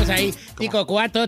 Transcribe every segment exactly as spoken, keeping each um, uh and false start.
ahí. Tico cuatro,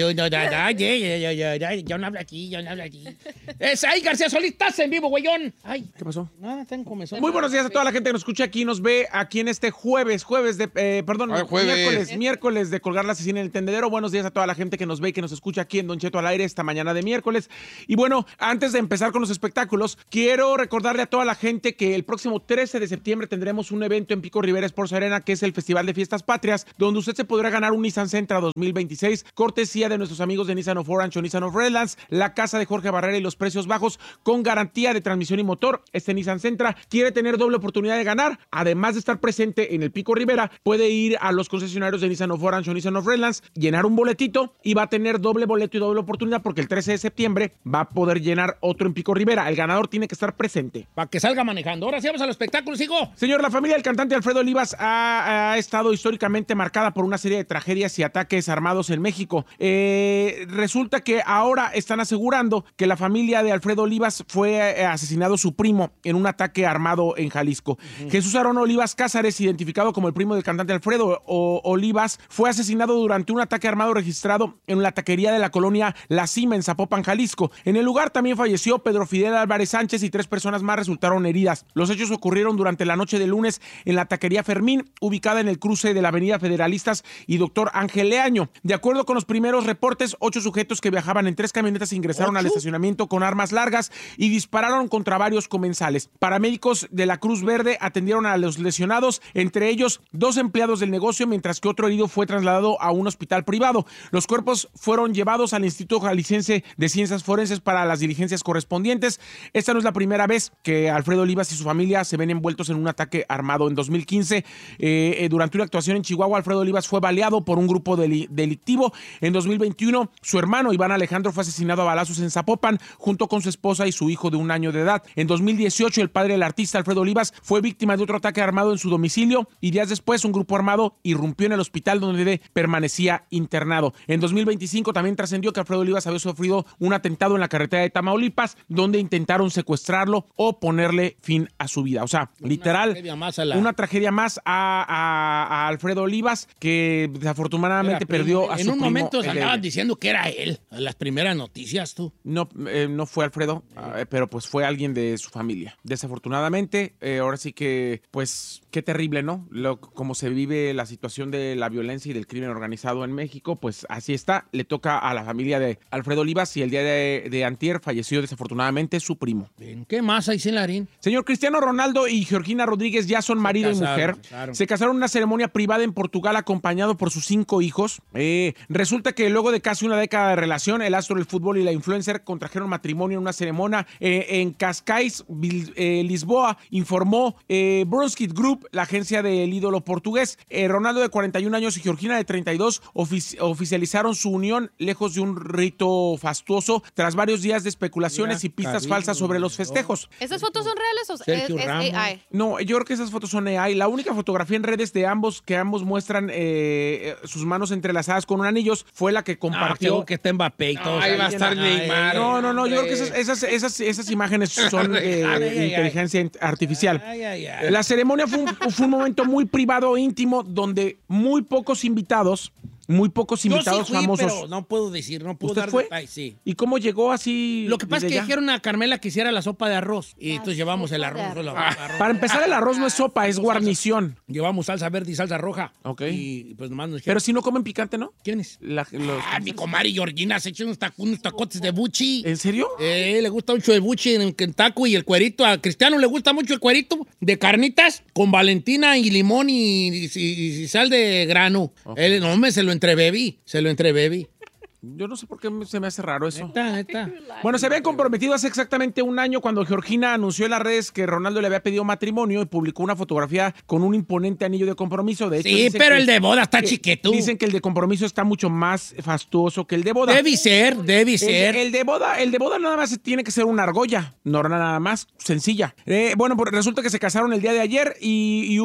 yo no hablo aquí, yo no hablo aquí. Es ahí, García Solís, estás en vivo, güeyón. Ay, ¿qué pasó? Nada, tengo comezón. Muy buenos días a toda la gente que nos escucha aquí, nos ve aquí en este jueves, jueves de, eh, perdón, Ay, jueves. miércoles, miércoles de colgar la asesina en el tendedero. Buenos días a toda la gente que nos ve y que nos escucha aquí en Don Cheto al aire esta mañana de miércoles. Y bueno, antes de empezar con los espectáculos, quiero recordarle a toda la gente que el próximo trece de septiembre tendremos un evento en Pico Rivera Sports Arena, que es el Festival de Fiestas Patrias, donde usted se podrá ganar un Nissan Sentra dos mil veintiséis, cortesía de nuestros amigos de Nissan of Orange o Nissan of Redlands, la casa de Jorge Barrera y los precios bajos con garantía de transmisión y motor. Este Nissan Sentra quiere tener doble oportunidad de ganar. Además de estar presente en el Pico Rivera, puede ir a los concesionarios de Nissan of Orange o Nissan of Redlands, llenar un boletito y va a tener doble boleto y doble oportunidad, porque el trece de septiembre va a poder llenar otro en Pico Rivera. El ganador tiene que estar presente. Para que salga manejando. Ahora sí vamos al espectáculo, sigo. Señor, la familia del cantante Alfredo Olivas ha, ha estado históricamente marcada por una serie de tragedias y ataques armados en México. Eh, resulta que ahora están asegurando que la familia de Alfredo Olivas fue eh, asesinado su primo en un ataque armado en Jalisco. Uh-huh. Jesús Aarón Olivas Cázares, identificado como el primo del cantante Alfredo o, Olivas, fue asesinado durante un ataque armado registrado en la taquería de la colonia La Cima en Zapopan, Jalisco. En el lugar también falleció Pedro Fidel Álvarez Sánchez y tres personas más resultaron heridas. Los hechos ocurrieron durante la noche de lunes en la taquería Fermín, ubicada en el cruce de la avenida Federalistas y Doctor Ángel Leaño. De acuerdo con los primeros reportes, ocho sujetos que viajaban en tres camionetas ingresaron ¿Ocho? al estacionamiento con armas largas y dispararon contra varios comensales. Paramédicos de la Cruz Verde atendieron a los lesionados, entre ellos dos empleados del negocio, mientras que otro herido fue trasladado a un hospital privado. Los cuerpos fueron llevados al Instituto Jalisciense de Ciencias Forenses para las diligencias correspondientes. Esta no es la primera vez que Alfredo Olivas y su familia se ven envueltos en un ataque armado. En dos mil quince, eh, eh, durante una actuación en Chihuahua, Alfredo Olivas fue baleado por un grupo deli- delictivo. En dos mil veintiuno, su hermano Iván Alejandro fue asesinado a balazos en Zapopan, junto con su esposa y su hijo de un año de edad. En dos mil dieciocho, el padre del artista Alfredo Olivas fue víctima de otro ataque armado en su domicilio y días después un grupo armado irrumpió en el hospital donde permanecía internado. En dos mil veinticinco también trascendió que Alfredo Olivas había sufrido un atentado en la carretera de Tamaulipas, donde intentaron secuestrarlo o ponerle fin a su vida. O sea, una literal, tragedia más a la... una tragedia más a, a, a Alfredo Olivas, que desafortunadamente perdió a en su primo. En un momento el, andaban diciendo que era él, en las primeras noticias, tú. No, eh, no fue Alfredo, eh, pero pues fue alguien de su familia. Desafortunadamente, eh, ahora sí que, pues, qué terrible, ¿no? Lo, como se vive la situación de la violencia y del crimen organizado en México, pues así está. Le toca a la familia de Alfredo Olivas y el día de, de antier falleció desafortunadamente su primo. Bien, ¿qué más hay, Larín? Señor, Cristiano Ronaldo y Georgina Rodríguez ya son marido y mujer. Casaron. Se casaron en una ceremonia privada en Portugal acompañado por sus cinco hijos. Eh, resulta que luego de casi una década de relación, el astro del fútbol y la influencer contrajeron matrimonio en una ceremonia eh, en Cascais, eh, Lisboa, informó eh, Bronskit Group, la agencia del ídolo portugués. Eh, Ronaldo, de cuarenta y un años, y Georgina, de treinta y dos, ofici- oficializaron su unión lejos de un rito fastuoso tras varios días de especulaciones Mira, y pistas cariño, falsas sobre los festejos. ¿Esas fotos son reales o es, es A I? No, yo creo que esas fotos son A I. La única fotografía en redes de ambos que ambos muestran eh, sus manos entrelazadas con un anillos fue la que compartió. Ah, que está Mbappé y todo. Ahí va a estar Neymar. No, no, no, yo creo que esas, esas, esas, esas imágenes son eh, ay, ay, inteligencia ay. artificial. Ay, ay, ay. La ceremonia fue un, fue un momento muy privado, íntimo, donde muy pocos invitados Muy pocos invitados Yo sí fui, famosos. Pero no puedo decir, no puedo ¿Usted dar fue? detalles, sí. ¿Y cómo llegó así? Lo que pasa es que allá? dijeron a Carmela que hiciera la sopa de arroz. Y la entonces llevamos el arroz. La, ah, arroz. Para empezar, el arroz no es sopa, es guarnición. Salsa. Llevamos salsa verde y salsa roja. Ok. Y pues nomás nos Pero si no comen picante, ¿no? ¿Quiénes? La, los, ah, mi comadre Georgina se echó unos, tac unos tacotes de buchi. ¿En serio? Eh, le gusta mucho el buchi en Kentucky y el cuerito. A Cristiano le gusta mucho el cuerito de carnitas con Valentina y limón y, y, y, y sal de grano. Okay. Él, no, me se lo entrebebí, se lo entrebebí. Yo no sé por qué se me hace raro eso. Está, está. Bueno, se habían comprometido hace exactamente un año cuando Georgina anunció en las redes que Ronaldo le había pedido matrimonio y publicó una fotografía con un imponente anillo de compromiso. De hecho, sí, pero que, el de boda está chiquito. Dicen que el de compromiso está mucho más fastuoso que el de boda. Debe ser, debe el, ser. El de boda, el de boda nada más tiene que ser una argolla, no nada más, sencilla. Eh, bueno, pues resulta que se casaron el día de ayer y, y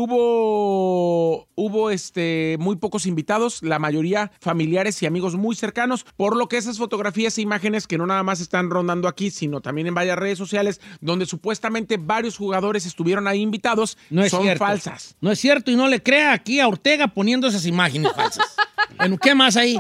hubo, hubo este, muy pocos invitados, la mayoría familiares y amigos muy cercanos, por lo que esas fotografías e imágenes que no nada más están rondando aquí, sino también en varias redes sociales, donde supuestamente varios jugadores estuvieron ahí invitados, no es son cierto. falsas. No es cierto, y no le crea aquí a Ortega poniendo esas imágenes falsas. Bueno, ¿qué más ahí?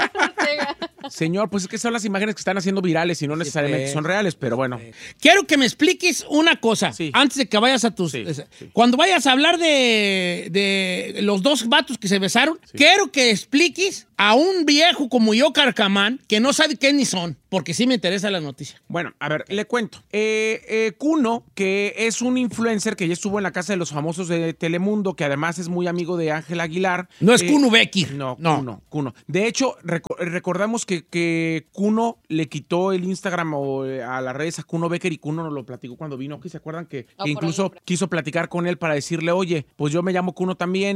Señor, pues es que son las imágenes que están haciendo virales y no necesariamente sí, son reales, pero bueno. Quiero que me expliques una cosa sí. antes de que vayas a tus... Sí, sí. Cuando vayas a hablar de, de los dos vatos que se besaron, sí. quiero que expliques a un viejo como yo, Carcamán, que no sabe qué ni son, porque sí me interesa la noticia. Bueno, a ver, le cuento. Eh, eh, Kuno, que es un influencer que ya estuvo en la Casa de los Famosos de Telemundo, que además es muy amigo de Ángel Aguilar. No es eh, Kuno Becky. No, no, Kuno, Kuno. De hecho, rec recordamos que, que Kuno le quitó el Instagram o, eh, a las redes a Kuno Becker y Kuno nos lo platicó cuando vino aquí. ¿Se acuerdan que, no, que incluso quiso platicar con él para decirle, oye, pues yo me llamo Kuno también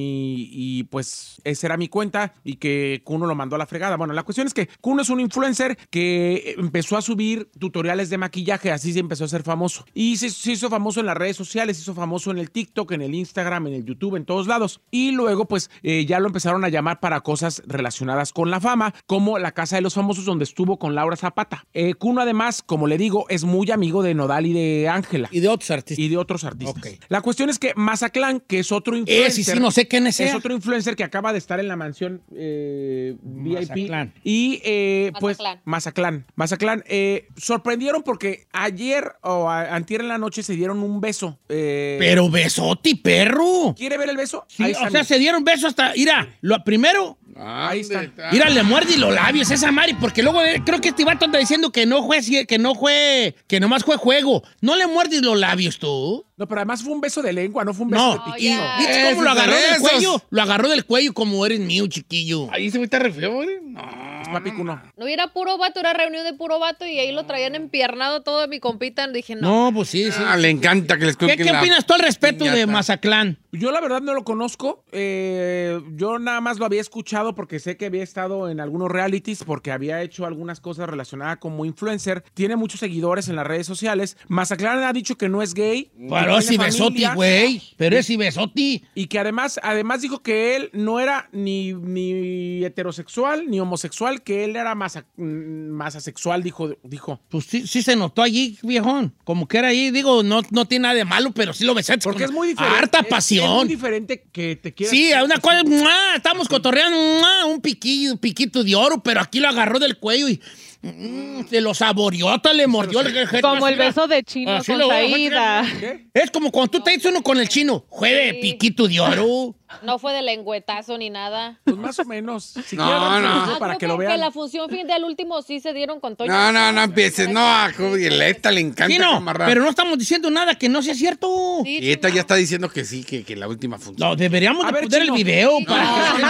y, y pues esa era mi cuenta y que Kuno lo mandó a la fregada? Bueno, la cuestión es que Kuno es un influencer que empezó a subir tutoriales de maquillaje, así se empezó a ser famoso. Y se, se hizo famoso en las redes sociales, se hizo famoso en el TikTok, en el Instagram, en el YouTube, en todos lados. Y luego, pues, eh, ya lo empezaron a llamar para cosas relacionadas con la fama, como la Casa de los Famosos, donde estuvo con Laura Zapata. Eh, Kuno, además, como le digo, es muy amigo de Nodal y de Ángela. Y de otros artistas. Y de otros artistas. Okay. La cuestión es que Mazatlán, que es otro influencer. Eh, sí, sí, no sé quién es. Es otro influencer que acaba de estar en la mansión eh, V I P. Mazatlán. Y, eh, pues, Mazatlán. Mazatlán. Eh, sorprendieron porque ayer o a, antier en la noche se dieron un beso. Eh, Pero besote, perro. ¿Quiere ver el beso? Sí, Ahí o sea, se dieron beso hasta... Mira, lo primero... Ahí está. Mira, le muerde los labios esa Mari, porque luego eh, creo que este vato anda diciendo que no fue, que no fue, que nomás fue juego. ¿No le muerdes los labios tú? No, pero además fue un beso de lengua, no fue un beso no, de piquillo. Oh, yeah. ¿Viste cómo lo agarró del cuello? Lo agarró del cuello como eres mío, chiquillo. Ahí se me está re feo, güey. No. Papi, no. No era puro vato, era reunión de puro vato y ahí lo traían empiernado todo de mi compita. Dije, no. No, pues sí, sí. Ah, le encanta que les ¿Qué, ¿qué opinas tú al respecto piñata. de Mazatlán? Yo la verdad no lo conozco. Eh, yo nada más lo había escuchado porque sé que había estado en algunos realities, porque había hecho algunas cosas relacionadas como influencer. Tiene muchos seguidores en las redes sociales. Mazatlán ha dicho que no es gay. Pero es Ibesoti, güey. Pero es Ibesoti. Y que además, además dijo que él no era ni, ni heterosexual ni homosexual, que él era más, más asexual, dijo, dijo. Pues sí, sí se notó allí, viejón. Como que era ahí, digo, no, no tiene nada de malo, pero sí lo besaste. Porque es muy diferente. Harta pasión. Es, es muy diferente que te quieras... Sí, una cosa, ¡mua! Estamos cotorreando, ¡mua! Un piquillo, un piquito de oro, pero aquí lo agarró del cuello y... Mm, se lo saboreó, hasta le mordió el jefe. Como el beso de Chino así con Saída. Es como cuando tú te dices uno con el Chino. Fue de sí. piquito de oro. No fue de lengüetazo ni nada. Pues más o menos. Si no, no. no. Para ah, que lo vean. Que la función fin del último sí se dieron con todo. No, no, no empieces. No, a esta le encanta. Sí, no, pero no estamos diciendo nada que no sea cierto. Sí, y esta ya está diciendo que sí, que, que la última función. No, deberíamos de ver, poner Chino. el video. Sí, para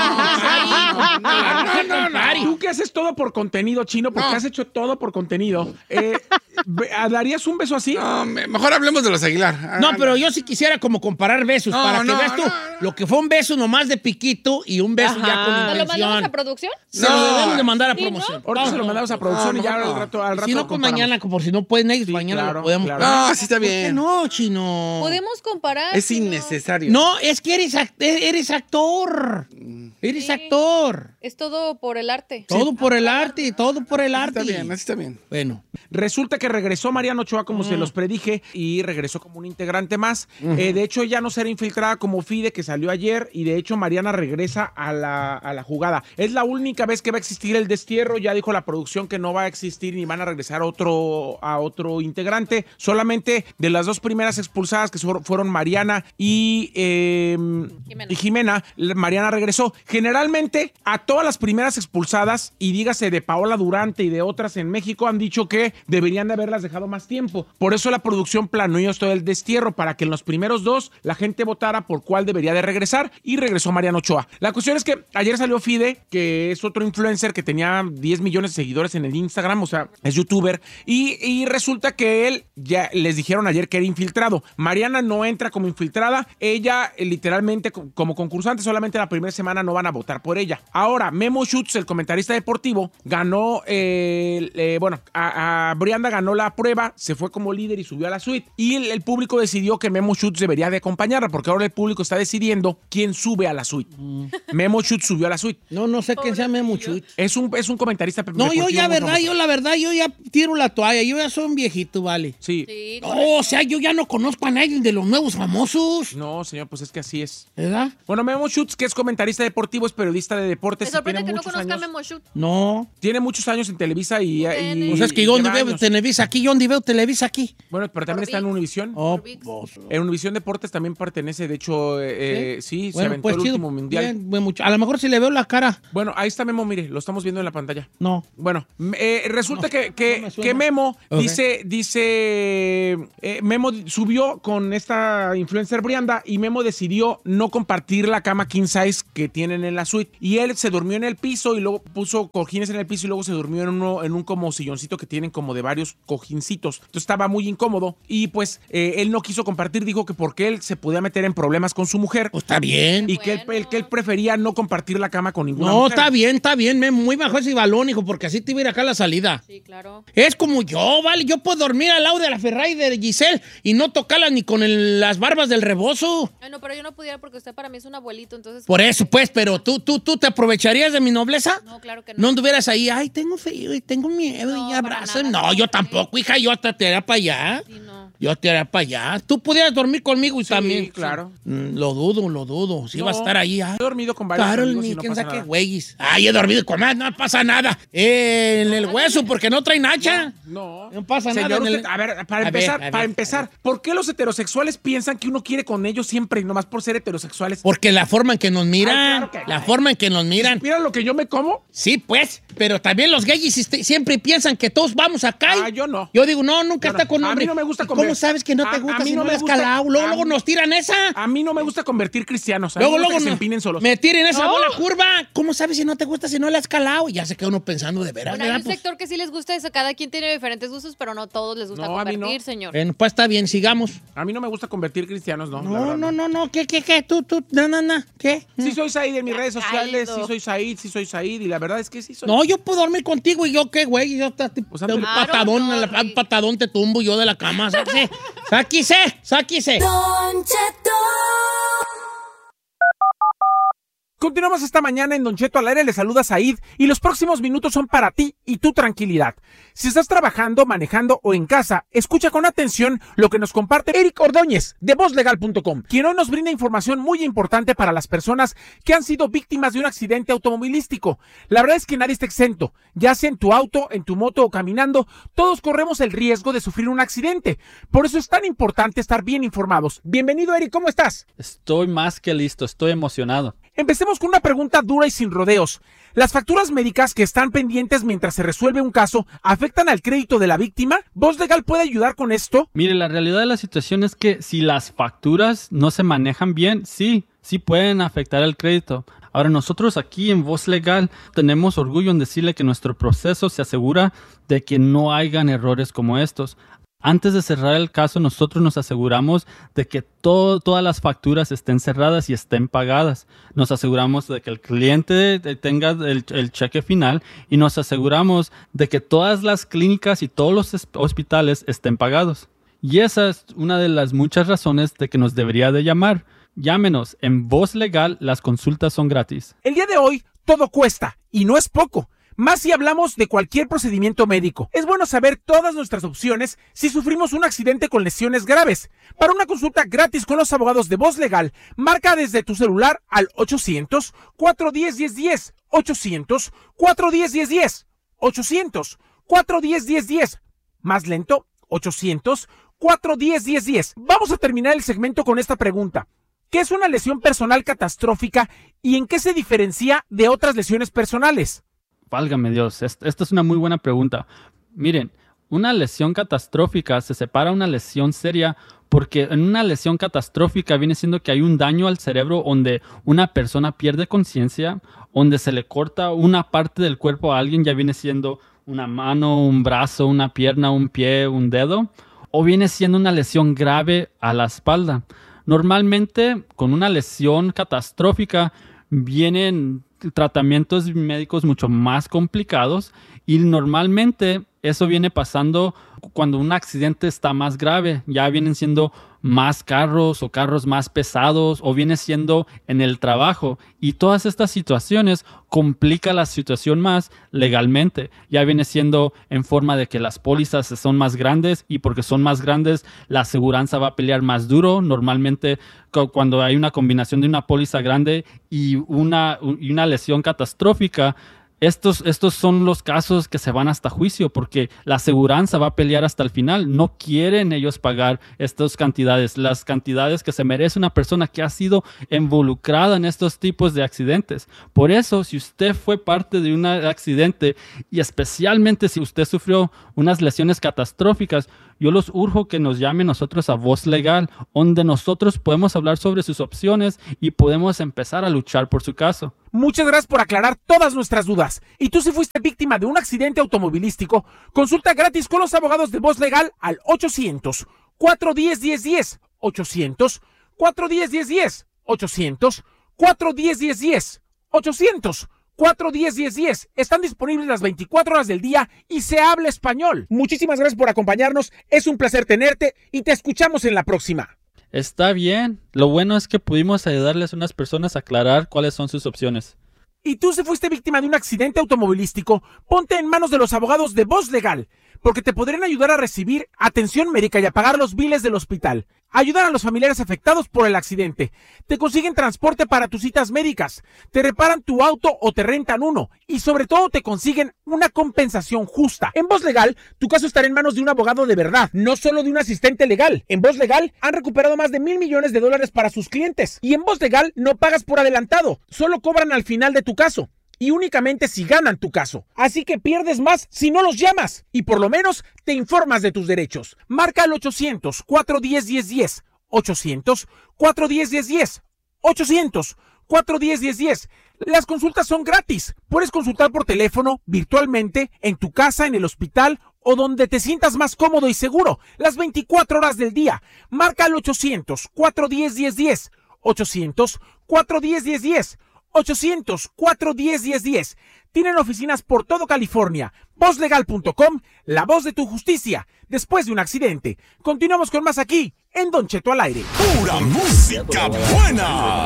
no, que... no, no, no. Tú que haces todo por contenido, Chino, porque no. has hecho todo por contenido. Eh, ¿Darías un beso así? No, mejor hablemos de los Aguilar. No, pero yo sí quisiera como comparar besos no, para que no, veas tú no, no. lo que fue un beso nomás de piquito y un beso Ajá. ya con intención. ¿Lo mandamos a producción? Se no. lo debemos de mandar a ¿Sí, promoción. Ahorita no? se lo mandamos a producción no, y ya al rato, al rato si no, pues mañana, por si no pueden ellos, sí, mañana claro, lo podemos claro. No, sí está bien. No, Chino. Podemos comparar. Es innecesario. No, es que eres, act eres actor. Eres sí. actor. Es todo por el arte. Todo sí. por el arte, todo por el arte. Está bien, así está bien. Bueno. Resulta que regresó Mariana Ochoa, como mm. se los predije, y regresó como un integrante más. Uh -huh. eh, de hecho, ya no será infiltrada como Fide, que salió ayer, y de hecho Mariana regresa a la, a la jugada. Es la única vez que va a existir el destierro. Ya dijo la producción que no va a existir ni van a regresar otro, a otro integrante. Solamente de las dos primeras expulsadas, que fueron Mariana y, eh, Jimena. y Jimena, Mariana regresó. Generalmente, a todas las primeras expulsadas, y dígase de Paola Durante y de otras en México, han dicho que deberían de haberlas dejado más tiempo. Por eso la producción planeó esto del destierro, para que en los primeros dos la gente votara por cuál debería de regresar, y regresó Mariana Ochoa. La cuestión es que ayer salió Fide, que es otro influencer que tenía diez millones de seguidores en el Instagram, o sea, es youtuber, y, y resulta que él, ya les dijeron ayer que era infiltrado. Mariana no entra como infiltrada, ella eh, literalmente como concursante, solamente la primera semana no van a votar por ella. Ahora, Memo Schutz, el comentarista deportivo, ganó, eh, eh, bueno, a, a Brianda ganó ganó la prueba, se fue como líder y subió a la suite. Y el, el público decidió que Memo Schutz debería de acompañarla, porque ahora el público está decidiendo quién sube a la suite. Mm. Memo Schutz subió a la suite. No, no sé quién sea Memo Schutz. Es un, es un comentarista. No, yo ya, verdad, famoso. yo la verdad, yo ya tiro la toalla. Yo ya soy un viejito, vale. Sí. Sí, oh, o sea, yo ya no conozco a nadie de los nuevos famosos. No, señor, pues es que así es. ¿Verdad? Bueno, Memo Schutz, que es comentarista deportivo, es periodista de deportes. ¿Te sorprende tiene que no muchos conozca años, a Memo Schutz? No. Tiene muchos años en Televisa y... y o sea, es que yo donde veo años. Televisa aquí, yo donde veo Televisa aquí. Bueno, pero también Por está en Univisión. Oh, en Univisión Deportes también pertenece, de hecho, eh, sí, sí bueno, se aventó pues el chido, último mundial. Bien, bien, mucho. A lo mejor si le veo la cara. Bueno, ahí está Memo, mire, lo estamos viendo en la pantalla. No. Bueno, eh, resulta no, que, que, no que Memo okay. dice, dice, eh, Memo subió con esta influencer Brianda y Memo decidió no compartir la cama king size que tienen en la suite. Y él se durmió en el piso y luego puso cojines en el piso y luego se durmió en, uno, en un como silloncito que tienen como de varios cojincitos. Entonces estaba muy incómodo y pues eh, él no quiso compartir, dijo que porque él se podía meter en problemas con su mujer. Pues está bien. Y bueno. que, él, él, que él prefería no compartir la cama con ninguna no, mujer. No, está bien, está bien, Memo, muy bajo ese balón, hijo, porque así te iba a ir acá la salida. Sí, claro. Es como yo, ¿vale? Yo puedo dormir al lado de la Ferrari de Giselle y no tocarla ni con el, las barbas del rebozo. Ay, no, pero yo no pudiera porque usted para mí es un abuelito, entonces... Por eso, pues, pero ¿tú, tú, tú te aprovecharías de mi nobleza? No, claro que no. No anduvieras ahí, ay, tengo frío y tengo miedo No, y abrazo. nada, No, no, yo sí. tampoco, hija, yo hasta te haré para allá. Sí, no. Yo te haré para allá. Tú pudieras dormir conmigo y Sí, también. claro. Mm, lo dudo, lo dudo. Si No, vas a estar ahí. Ay, he dormido con varios Carol, amigos y ni no quién pasa sabe qué nada. güeyes. Ay, he dormido con más, no pasa nada. Eh, en el hueso, porque no traen hacha. No, No pasa Señor, nada. en usted- el- a ver, para A empezar, ver, a ver, para a empezar, ¿por qué los heterosexuales piensan que uno quiere con ellos siempre y nomás por ser heterosexuales? Porque la forma en que nos miran, Ay, claro que- la forma en que nos miran. Mira lo que yo me como. Sí, pues, pero también los gays este- siempre piensan que todos vamos acá. y- Ah, yo no. Yo digo, no, nunca Yo no. está con A mí hombre. no me gusta ¿Y comer. ¿Cómo sabes que no te A- gusta a mí si no no me le has gusta- calado? Luego, a luego mí- nos tiran esa. A mí no me gusta convertir cristianos. A mí Luego, me gusta luego que se no- empinen solos. me tiren esa No. bola curva. ¿Cómo sabes si no te gusta si no le has calado? Y ya se queda uno pensando de veras, Bueno, hay ¿verdad? un Pues, sector que sí les gusta eso. Cada quien tiene diferentes gustos, pero no todos les gusta No, a mí convertir, no. señor. bueno, pues está bien, sigamos. A mí no me gusta convertir cristianos, no. la No, verdad, no, no, no. ¿Qué, qué, qué? Tú, tú, no, no, no. ¿Qué? Sí soy Said en mis Ya redes sociales, caído. sí soy Said, sí soy Said, y la verdad es que sí soy. No, yo puedo dormir contigo y yo qué, güey. Yo te, te- Pues te- ándale. un Claro, patadón, no, a la- Rick. un patadón te tumbo yo de la cama. Sáquese, sáquese, sáquese. Don Cheto. Continuamos esta mañana en Don Cheto al aire, le saluda Said y los próximos minutos son para ti y tu tranquilidad. Si estás trabajando, manejando o en casa, escucha con atención lo que nos comparte Eric Ordóñez de voz legal punto com, quien hoy nos brinda información muy importante para las personas que han sido víctimas de un accidente automovilístico. La verdad es que nadie está exento, ya sea en tu auto, en tu moto o caminando, todos corremos el riesgo de sufrir un accidente. Por eso es tan importante estar bien informados. Bienvenido, Eric, ¿cómo estás? Estoy más que listo, estoy emocionado. Empecemos con una pregunta dura y sin rodeos. ¿Las facturas médicas que están pendientes mientras se resuelve un caso afectan al crédito de la víctima? ¿Voz Legal puede ayudar con esto? Mire, la realidad de la situación es que si las facturas no se manejan bien, sí, sí pueden afectar el crédito. Ahora, nosotros aquí en Voz Legal tenemos orgullo en decirle que nuestro proceso se asegura de que no hayan errores como estos. Antes de cerrar el caso, nosotros nos aseguramos de que todo, todas las facturas estén cerradas y estén pagadas. Nos aseguramos de que el cliente tenga el, el cheque final y nos aseguramos de que todas las clínicas y todos los hospitales estén pagados. Y esa es una de las muchas razones de que nos debería de llamar. Llámenos. En Voz Legal las consultas son gratis. El día de hoy todo cuesta y no es poco. Más si hablamos de cualquier procedimiento médico. Es bueno saber todas nuestras opciones si sufrimos un accidente con lesiones graves. Para una consulta gratis con los abogados de Voz Legal, marca desde tu celular al ochocientos, cuatrocientos diez, diez diez. ochocientos, cuatrocientos diez, diez diez. ochocientos, cuatrocientos diez, diez diez. Más lento, ochocientos, cuatrocientos diez, diez diez. Vamos a terminar el segmento con esta pregunta. ¿Qué es una lesión personal catastrófica y en qué se diferencia de otras lesiones personales? Válgame Dios, esta es una muy buena pregunta. Miren, una lesión catastrófica se separa de una lesión seria porque en una lesión catastrófica viene siendo que hay un daño al cerebro donde una persona pierde conciencia, donde se le corta una parte del cuerpo a alguien, ya viene siendo una mano, un brazo, una pierna, un pie, un dedo, o viene siendo una lesión grave a la espalda. Normalmente, con una lesión catastrófica vienen tratamientos médicos mucho más complicados y normalmente eso viene pasando cuando un accidente está más grave. Ya vienen siendo más carros o carros más pesados o viene siendo en el trabajo. Y todas estas situaciones complican la situación más legalmente. Ya viene siendo en forma de que las pólizas son más grandes y porque son más grandes la aseguranza va a pelear más duro. Normalmente cuando hay una combinación de una póliza grande y una, y una lesión catastrófica, Estos, estos son los casos que se van hasta juicio porque la aseguranza va a pelear hasta el final. No quieren ellos pagar estas cantidades, las cantidades que se merece una persona que ha sido involucrada en estos tipos de accidentes. Por eso, si usted fue parte de un accidente y especialmente si usted sufrió unas lesiones catastróficas, yo los urjo que nos llamen nosotros a Voz Legal, donde nosotros podemos hablar sobre sus opciones y podemos empezar a luchar por su caso. Muchas gracias por aclarar todas nuestras dudas. Y tú, si fuiste víctima de un accidente automovilístico, consulta gratis con los abogados de Voz Legal al ochocientos, cuatro uno cero, uno cero uno cero, ochocientos, cuatro uno cero, uno cero uno cero, ochocientos, cuatro uno cero, uno cero uno cero, ochocientos, cuatro uno cero, uno cero uno cero. Están disponibles las veinticuatro horas del día y se habla español. Muchísimas gracias por acompañarnos. Es un placer tenerte y te escuchamos en la próxima. Está bien. Lo bueno es que pudimos ayudarles a unas personas a aclarar cuáles son sus opciones. Y tú, si fuiste víctima de un accidente automovilístico, ponte en manos de los abogados de Voz Legal, porque te podrán ayudar a recibir atención médica y a pagar los biles del hospital. Ayudar a los familiares afectados por el accidente. Te consiguen transporte para tus citas médicas. Te reparan tu auto o te rentan uno. Y sobre todo te consiguen una compensación justa. En Voz Legal, tu caso estará en manos de un abogado de verdad, no solo de un asistente legal. En Voz Legal han recuperado más de mil millones de dólares para sus clientes. Y en Voz Legal no pagas por adelantado. Solo cobran al final de tu caso. Y únicamente si ganan tu caso. Así que pierdes más si no los llamas. Y por lo menos te informas de tus derechos. Marca al ochocientos, cuatro uno cero, uno cero uno cero. ochocientos, cuatro uno cero, uno cero uno cero. ochocientos, cuatro uno cero, uno cero uno cero. Las consultas son gratis. Puedes consultar por teléfono, virtualmente, en tu casa, en el hospital o donde te sientas más cómodo y seguro. Las veinticuatro horas del día. Marca al ochocientos, cuatro uno cero, uno cero uno cero. ochocientos, cuatro uno cero, uno cero uno cero. ochocientos, cuatro uno cero, uno cero uno cero. Tienen oficinas por todo California. voz legal punto com, la voz de tu justicia. Después de un accidente. Continuamos con más aquí, en Don Cheto al aire. Pura música buena.